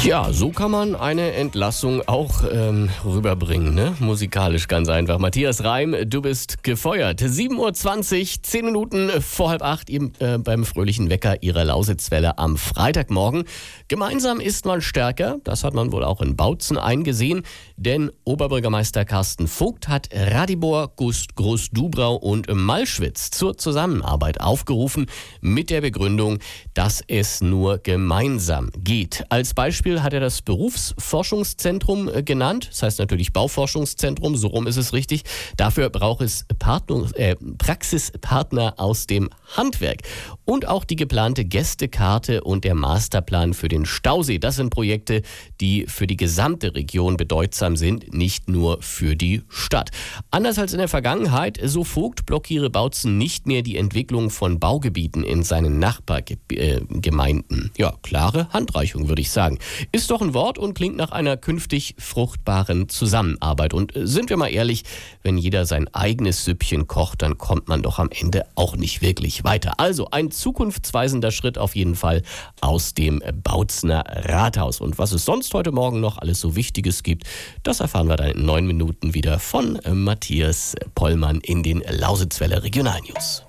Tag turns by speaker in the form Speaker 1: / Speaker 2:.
Speaker 1: Ja, so kann man eine Entlassung auch rüberbringen, ne? Musikalisch ganz einfach. Matthias Reim, du bist gefeuert. 7:20 Uhr, 10 Minuten vor 7:30 beim fröhlichen Wecker Ihrer Lausitzwelle am Freitagmorgen. Gemeinsam ist man stärker, das hat man wohl auch in Bautzen eingesehen, denn Oberbürgermeister Carsten Vogt hat Radibor, Groß-Dubrau und Malschwitz zur Zusammenarbeit aufgerufen mit der Begründung, dass es nur gemeinsam geht. Als Beispiel hat er das Berufsforschungszentrum genannt, das heißt natürlich Bauforschungszentrum, so rum ist es richtig. Dafür braucht es Praxispartner aus dem Handwerk. Und auch die geplante Gästekarte und der Masterplan für den Stausee. Das sind Projekte, die für die gesamte Region bedeutsam sind, nicht nur für die Stadt. Anders als in der Vergangenheit, so Vogt, blockiere Bautzen nicht mehr die Entwicklung von Baugebieten in seinen Nachbargemeinden. Ja, klare Handreichung, würde ich sagen. Ist doch ein Wort und klingt nach einer künftig fruchtbaren Zusammenarbeit. Und sind wir mal ehrlich, wenn jeder sein eigenes Süppchen kocht, dann kommt man doch am Ende auch nicht wirklich weiter. Also ein zukunftsweisender Schritt auf jeden Fall aus dem Bautzener Rathaus. Und was es sonst heute Morgen noch alles so Wichtiges gibt, das erfahren wir dann in 9 Minuten wieder von Matthias Pollmann in den Lausitzwelle Regionalnews.